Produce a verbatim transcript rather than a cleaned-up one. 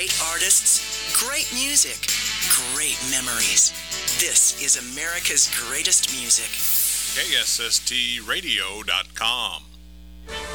Great artists, great music, great memories. This is America's Greatest Music. K S S T radio dot com.